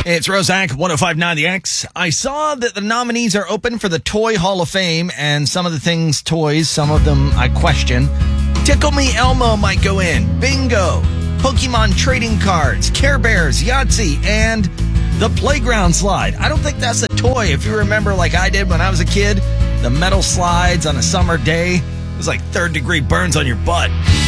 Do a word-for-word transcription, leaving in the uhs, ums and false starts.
It's Rosak, one oh five point nine The X. I saw that the nominees are open for the Toy Hall of Fame, and some of the things toys, some of them I question. Tickle Me Elmo might go in. Bingo. Pokemon trading cards, Care Bears, Yahtzee, and the playground slide. I don't think that's a toy. If you remember, like I did when I was a kid, the metal slides on a summer day, it was like third degree burns on your butt.